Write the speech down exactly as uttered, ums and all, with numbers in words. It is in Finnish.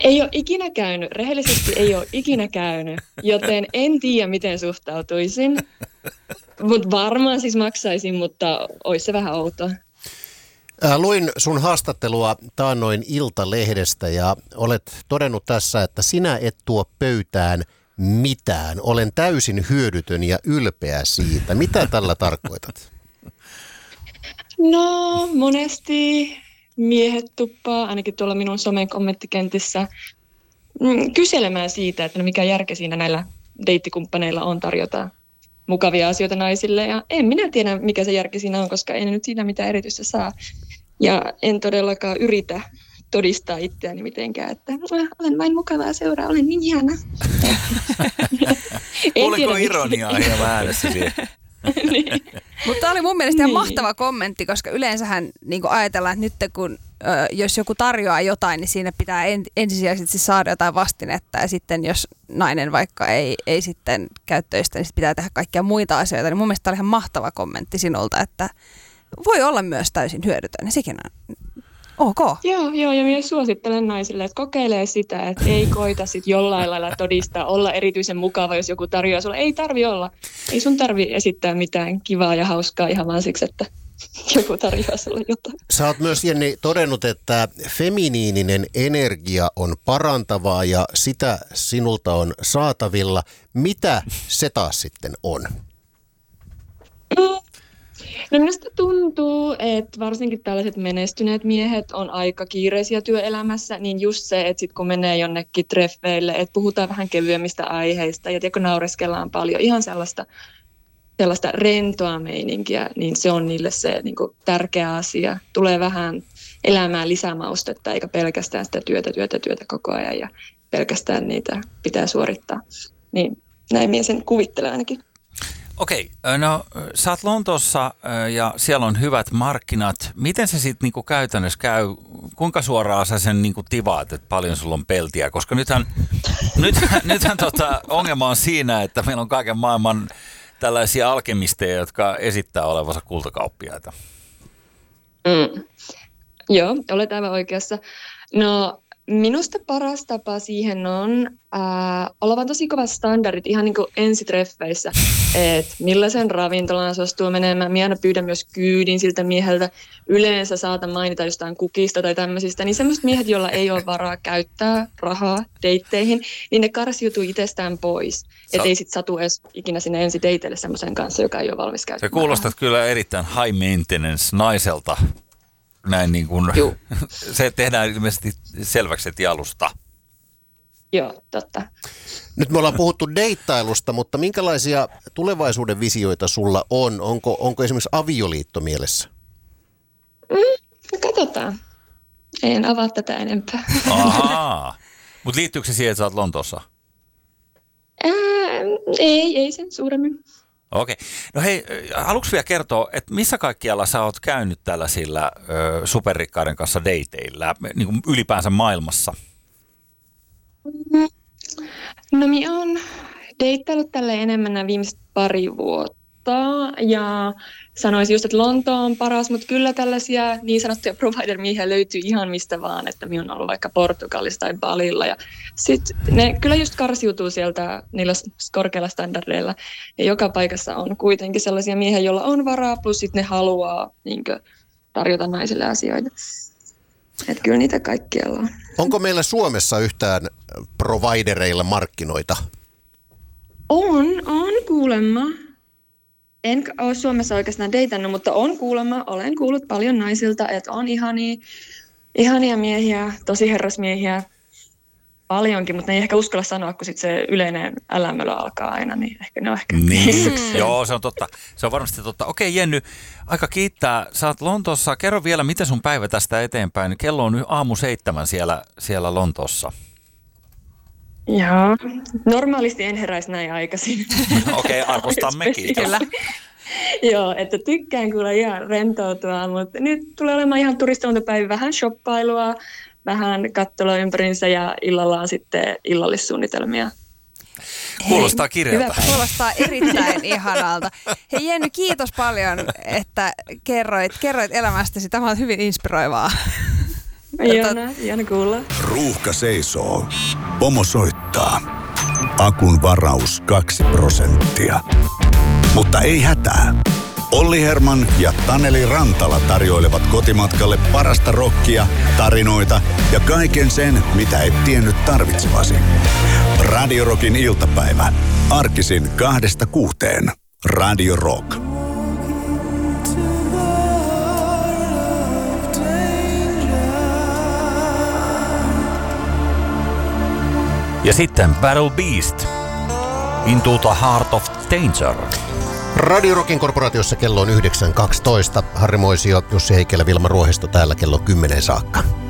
Ei ole ikinä käynyt, rehellisesti ei ole ikinä käynyt, joten en tiedä, miten suhtautuisin. Mutta varmaan siis maksaisin, mutta olisi se vähän outoa. Luin sun haastattelua taannoin Iltalehdestä ja olet todennut tässä, että sinä et tuo pöytään mitään. Olen täysin hyödytön ja ylpeä siitä. Mitä tällä tarkoitat? No monesti miehet tuppaa, ainakin tuolla minun somen kommenttikentissä, kyselemään siitä, että no mikä järke siinä näillä deittikumppaneilla on tarjota mukavia asioita naisille. Ja en minä tiedä, mikä se järki siinä on, koska en nyt siinä mitään erityistä saa. Ja en todellakaan yritä todistaa itseäni mitenkään, että olen vain mukavaa seuraa, olen niin ihana. Oliko ironiaa hieman äänessä siihen? Niin. Mutta tämä oli mun mielestä ihan Niin. mahtava kommentti, koska yleensähän niin ajatellaan, että nyt kun ö, jos joku tarjoaa jotain, niin siinä pitää en, ensisijaisesti saada jotain vastinetta. Ja sitten jos nainen vaikka ei, ei sitten käy töistä, niin sit pitää tehdä kaikkia muita asioita. Niin mun mielestä tämä oli ihan mahtava kommentti sinulta, että voi olla myös täysin hyödytön. Ja sekin on ok. Joo, joo, ja minä suosittelen naisille, että kokeilee sitä, että ei koita sit jollain lailla todistaa, olla erityisen mukava, jos joku tarjoaa sulle. Ei tarvi olla. Ei sun tarvi esittää mitään kivaa ja hauskaa ihan vaan siksi, että joku tarjoaa sulle jotain. Sä oot myös, Jenni, todennut, että feminiininen energia on parantavaa ja sitä sinulta on saatavilla. Mitä se taas sitten on? No minusta tuntuu, että varsinkin tällaiset menestyneet miehet on aika kiireisiä työelämässä, niin just se, että sit kun menee jonnekin treffeille, että puhutaan vähän kevyemmistä aiheista ja tiedätkö, naureskellaan paljon, ihan sellaista, sellaista rentoa meininkiä, niin se on niille se niin kuin tärkeä asia. Tulee vähän elämään lisämaustetta, eikä pelkästään sitä työtä, työtä, työtä koko ajan ja pelkästään niitä pitää suorittaa. Niin näin minä sen kuvittelen ainakin. Okei, no sä oot Lontoossa ja siellä on hyvät markkinat. Miten se sitten niinku käytännössä käy? Kuinka suoraan sä sen niinku tivaat, että paljon sulla on peltiä? Koska nythän, nythän, nythän tota, ongelma on siinä, että meillä on kaiken maailman tällaisia alkemisteja, jotka esittää olevansa kultakauppiaita. Mm. Joo, olet aivan oikeassa. No minusta paras tapa siihen on äh, olla vaan tosi kovat standardit ihan niin kuin ensitreffeissä, että millaisen ravintolaan suostuu menemään. Minä aina pyydän myös kyydin siltä mieheltä. Yleensä saatan mainita jostain kukista tai tämmöisistä. Niin semmoiset miehet, joilla ei ole varaa käyttää rahaa deitteihin, niin ne karsiutuu itsestään pois. Että ei sitten satu edes ikinä sinne ensideiteille semmoisen kanssa, joka ei ole valmis käyttämään. Se kuulostat kyllä erittäin high maintenance naiselta. Näin niin kuin, se tehdään ilmeisesti selväksi heti alusta. Joo, totta. Nyt me ollaan puhuttu deittailusta, mutta minkälaisia tulevaisuuden visioita sulla on? Onko, onko esimerkiksi avioliitto mielessä? Mm, katsotaan. En avaa tätä enempää. Ahaa. Mutta liittyykö se siihen, että sä oot Lontoossa? Ää, ei, ei sen suuremmin. Okei. No hei, haluatko vielä kertoa, että missä kaikkialla sä oot käynyt tällaisilla ö, superrikkaiden kanssa dateilla, niin kuin ylipäänsä maailmassa? No minä olen deittailut tälleen enemmän nämä viimeiset pari vuotta ja sanoisin just, että Lonto on paras, mutta kyllä tällaisia niin sanottuja provider-miehiä löytyy ihan mistä vaan, että minä olen ollut vaikka Portugalissa tai Balilla ja sitten ne kyllä just karsiutuu sieltä niillä korkeilla standardeilla ja joka paikassa on kuitenkin sellaisia miehiä, joilla on varaa, plus sitten ne haluaa niin kuin, tarjota naisille asioita. Että kyllä niitä kaikkialla on. Onko meillä Suomessa yhtään providereilla markkinoita? On, on kuulemma. En ole Suomessa oikeastaan deitannut, mutta on kuulemma. Olen kuullut paljon naisilta, että on ihania, ihania miehiä, tosi herrasmiehiä. Paljonkin, mutta ne ei ehkä uskalla sanoa, kun sit se yleinen älämölö alkaa aina, niin ehkä ne on ehkä niin. Joo, se on totta. Se on varmasti totta. Okei, Jenny, aika kiittää. Sä oot Lontoossa. Kerro vielä, miten sun päivä tästä eteenpäin. Kello on nyt aamu seitsemän siellä, siellä Lontoossa. Joo, normaalisti en heräisi näin aikaisin. Okei, okay, arvostamme, kiitos. Kyllä. Joo, että tykkään kyllä ihan rentoutua, mutta nyt tulee olemaan ihan turistointipäivä, vähän shoppailua, vähän kattelua ympärinsä ja illalla on sitten illallissuunnitelmia. Kuulostaa kirjalta. Hyvä, kuulostaa erittäin ihanalta. Hei Jenny, kiitos paljon, että kerroit, kerroit elämästäsi. Tämä on hyvin inspiroivaa. Ihana, ihana kuulla. Ruuhka seisoo. Pomo soittaa. Akun varaus kaksi prosenttia. Mutta ei hätää. Olli Herman ja Taneli Rantala tarjoilevat kotimatkalle parasta rockia, tarinoita ja kaiken sen, mitä et tiennyt tarvitsevasi. Radio Rockin iltapäivä. Arkisin kahdesta kuuteen. Radio Rock. Ja sitten Battle Beast. Into the Heart of Danger. Radio Rockin korporaatiossa kello on yhdeksän kaksitoista. Harri Moisio, Jussi Heikelä, Vilma Ruohisto täällä kello kymmenen saakka.